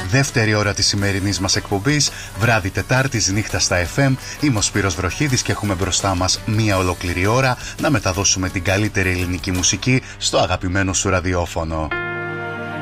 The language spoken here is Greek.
δεύτερη ώρα της σημερινής μας εκπομπής, βράδυ Τετάρτης, νύχτα στα FM. Είμαι ο Σπύρος Βροχίδης και έχουμε μπροστά μας μία ολόκληρη ώρα να μεταδώσουμε την καλύτερη ελληνική μουσική στο αγαπημένο σου ραδιόφωνο.